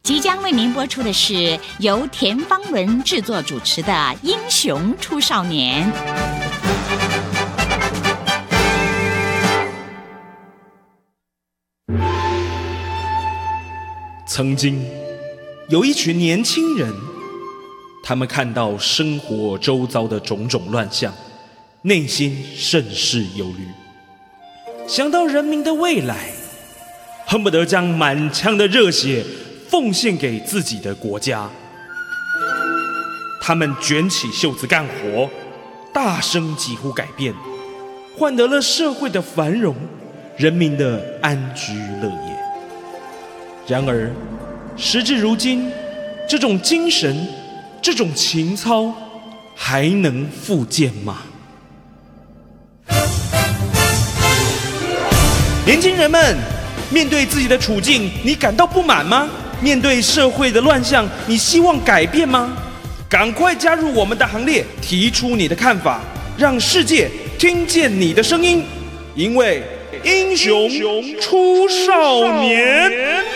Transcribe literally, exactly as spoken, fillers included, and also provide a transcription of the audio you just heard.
即将为您播出的是由田芳文制作主持的《英雄出少年》。 曾经有一群年轻人，他们看到生活周遭的种种乱象，内心甚是忧虑，想到人民的未来，恨不得将满腔的热血奉献给自己的国家。他们卷起袖子干活，大声疾呼改变，换得了社会的繁荣，人民的安居乐业。然而时至如今，这种精神，这种情操还能复见吗？年轻人们，面对自己的处境，你感到不满吗？面对社会的乱象，你希望改变吗？赶快加入我们的行列，提出你的看法，让世界听见你的声音。因为英雄出少年。